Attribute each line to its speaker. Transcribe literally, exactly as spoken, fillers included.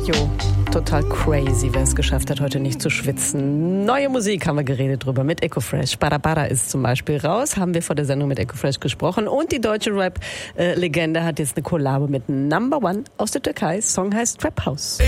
Speaker 1: Jo, total crazy, wer es geschafft hat, heute nicht zu schwitzen. Neue Musik haben wir geredet drüber mit Ecofresh. Bada Bada ist zum Beispiel raus, haben wir vor der Sendung mit Ecofresh gesprochen. Und die deutsche Rap-Legende hat jetzt eine Kollabo mit Number One aus der Türkei. Song heißt Trap House.